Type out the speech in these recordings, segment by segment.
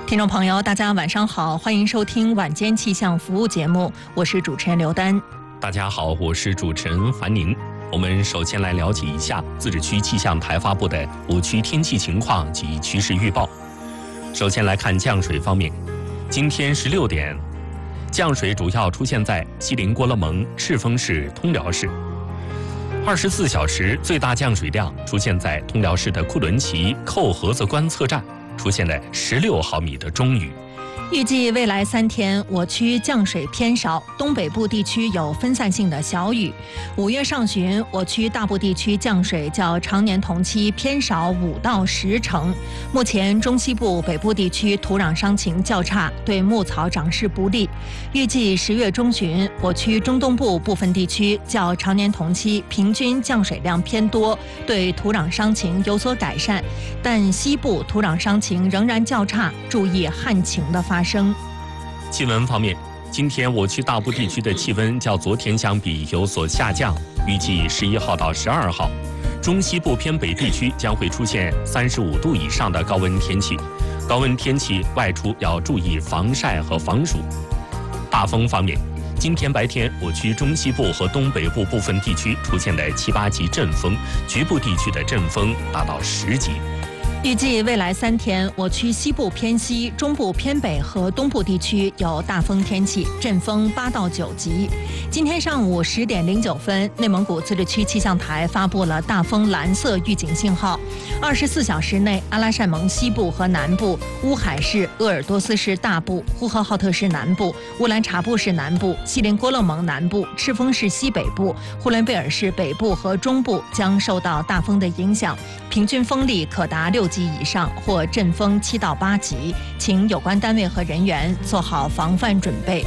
听众朋友，大家晚上好，欢迎收听晚间气象服务节目，我是主持人刘丹。 大家好，我是主持人樊宁。我们首先来了解一下自治区气象台发布的5区天气情况及趋势预报。首先来看降水方面，今天16点，降水主要出现在锡林郭勒盟、赤峰市、通辽市。24小时最大降水量出现在通辽市的库伦旗寇盒子观测站，出现了16毫米的中雨。 预计未来3天，我区降水偏少，东北部地区有分散性的小雨。5月上旬，我区大部地区降水较常年同期偏少5到10成。目前中西部、北部地区土壤伤情较差，对牧草长势不利。预计10月中旬，我区中东部部分地区较常年同期平均降水量偏多，对土壤伤情有所改善，但西部土壤伤情仍然较差，注意旱情的发生。 气温方面，今天我区大部地区的气温较昨天相比有所下降，预计11号到12号，中西部偏北地区将会出现35度以上的高温天气。高温天气外出要注意防晒和防暑。大风方面，今天白天我区中西部和东北部部分地区出现了7、8级阵风，局部地区的阵风达到10级。 预计未来3天，我区西部偏西、中部偏北和东部地区有大风天气，阵风8到9级。今天上午10点09分，内蒙古自治区气象台发布了大风蓝色预警信号。24小时内，阿拉善盟西部和南部、乌海市、鄂尔多斯市大部、呼和浩特市南部、乌兰察布市南部、锡林郭勒盟南部、赤峰市西北部、呼伦贝尔市北部和中部将受到大风的影响，平均风力可达6级以上或阵风7到8级，请有关单位和人员做好防范准备。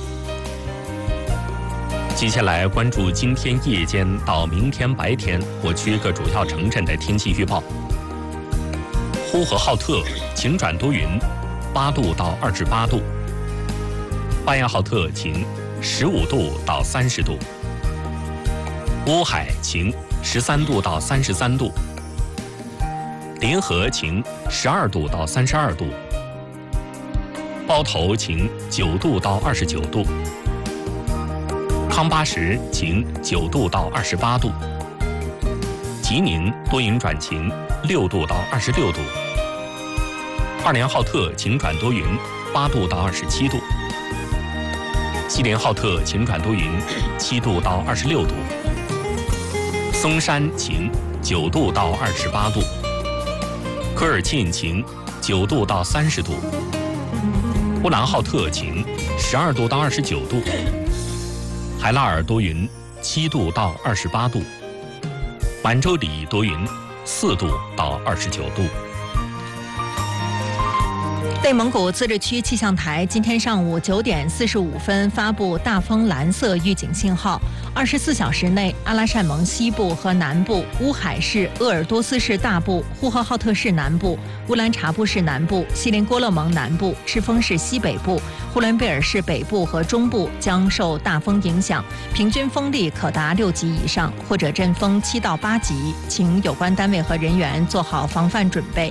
接下来关注今天夜间到明天白天我区各主要城镇的天气预报。呼和浩特晴转多云，8度到28度；巴彦浩特晴，15度到30度；乌海晴，13度到33度；临河晴，12度到32度；包头晴，9度到29度；康巴什晴，9度到28度；吉宁多云转晴，6度到26度；二连浩特晴转多云，8度到27度；锡林浩特晴转多云，7度到26度；松山晴，9度到28度；科尔沁晴，9度到30度；呼兰浩特晴，12度到29度；海拉尔多云，7度到28度；满洲里多云，4度到29度。 内蒙古自治区气象台今天上午9点45分发布大风蓝色预警信号。24小时内，阿拉善盟西部和南部、乌海市、鄂尔多斯市大部、呼和浩特市南部、乌兰察布市南部、锡林郭勒盟南部、赤峰市西北部、呼伦贝尔市北部和中部将受大风影响，平均风力可达6级以上或者阵风7到8级，请有关单位和人员做好防范准备。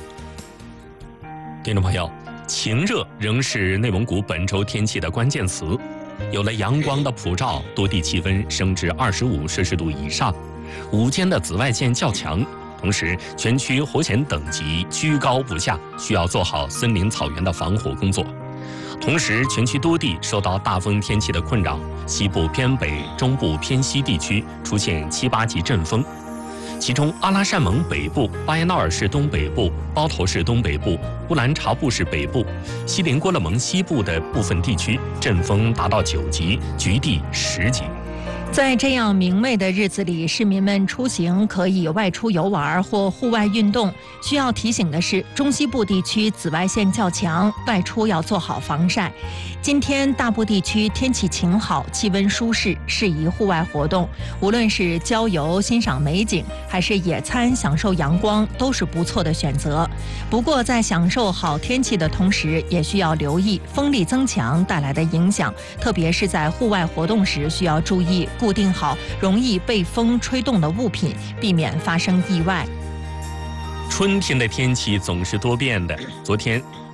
听众朋友，晴热仍是内蒙古本周天气的关键词。有了阳光的普照，多地气温升至25摄氏度以上，午间的紫外线较强，同时全区火险等级居高不下，需要做好森林草原的防火工作。同时，全区多地受到大风天气的困扰，西部偏北、中部偏西地区出现7、8级阵风。其中，阿拉善盟北部、巴彦淖尔市东北部、包头市东北部、乌兰察布市北部、锡林郭勒盟西部的部分地区阵风达到9级，局地10级。 在这样明媚的日子里，市民们出行可以外出游玩或户外运动。需要提醒的是，中西部地区紫外线较强，外出要做好防晒。今天大部地区天气晴好，气温舒适，适宜户外活动。无论是郊游、欣赏美景，还是野餐、享受阳光，都是不错的选择。不过，在享受好天气的同时，也需要留意风力增强带来的影响，特别是在户外活动时，需要注意固定好容易被风吹动的物品，避免发生意外。 春天的天气总是多变的。昨天，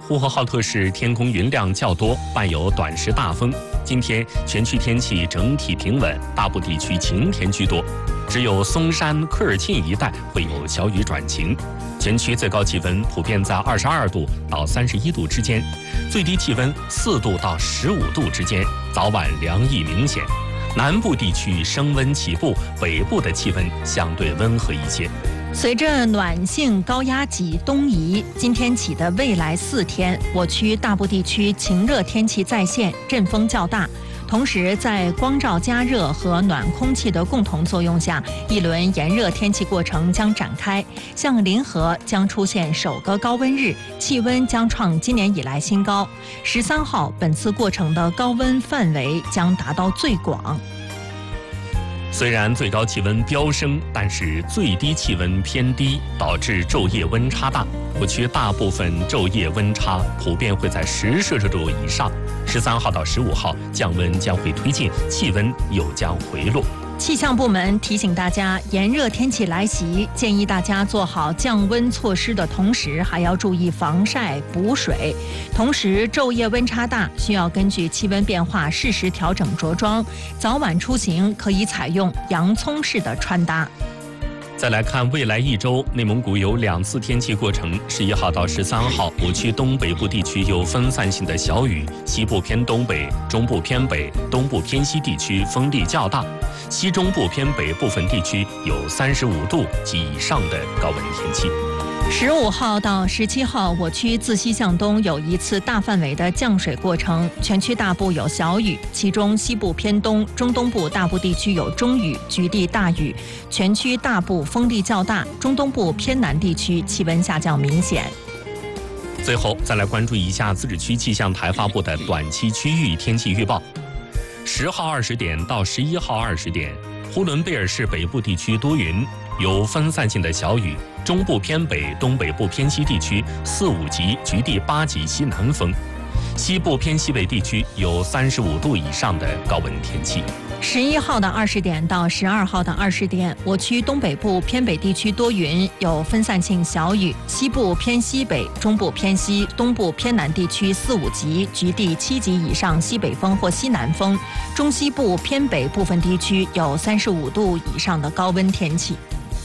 呼和浩特市天空云量较多，伴有短时大风。今天全区天气整体平稳，大部地区晴天居多，只有松山、科尔沁一带会有小雨转晴。全区最高气温普遍在22度到31度之间，最低气温4度到15度之间，早晚凉意明显。南部地区升温起步，北部的气温相对温和一些。 随着暖性高压脊东移，今天起的未来4天，我区大部地区晴热天气再现，阵风较大。同时，在光照加热和暖空气的共同作用下，一轮炎热天气过程将展开。像临河将出现首个高温日，气温将创今年以来新高。13号，本次过程的高温范围将达到最广。 虽然最高气温飙升，但是最低气温偏低，导致昼夜温差大。我区大部分昼夜温差普遍会在10摄氏度以上。13号到15号，降温将会推进，气温又将回落。 气象部门提醒大家，炎热天气来袭，建议大家做好降温措施的同时，还要注意防晒、补水。同时，昼夜温差大，需要根据气温变化适时调整着装。早晚出行可以采用洋葱式的穿搭。 再来看未来1周，内蒙古有2次天气过程。11号到13号，我区东北部地区有分散性的小雨，西部偏东北、中部偏北、东部偏西地区风力较大，西中部偏北部分地区有35度及以上的高温天气。 15号到17号，我区自西向东有一次大范围的降水过程，全区大部有小雨，其中西部偏东、中东部大部地区有中雨，局地大雨，全区大部风力较大，中东部偏南地区气温下降明显。 最后再来关注一下自治区气象台发布的短期区域天气预报。10号20点到11号20点，呼伦贝尔市北部地区多云，有分散性的小雨，中部偏北、东北部偏西地区4、5级，局地8级西南风，西部偏西北地区有35度以上的高温天气。 11号的20点到12号的20点，我区东北部偏北地区多云，有分散性小雨，西部偏西北、中部偏西、东部偏南地区4、5级，局地7级以上西北风或西南风，中西部偏北部分地区有35度以上的高温天气。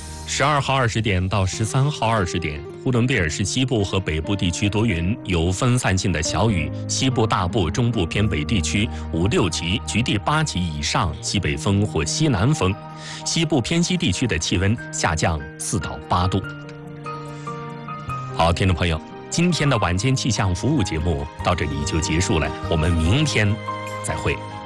12号20点到13号20点，呼伦贝尔市西部和北部地区多云，有分散性的小雨，西部大部、中部偏北地区5、6级，局地8级以上西北风或西南风，西部偏西地区的气温下降4到8度。好，听众朋友，今天的晚间气象服务节目到这里就结束了，我们明天再会。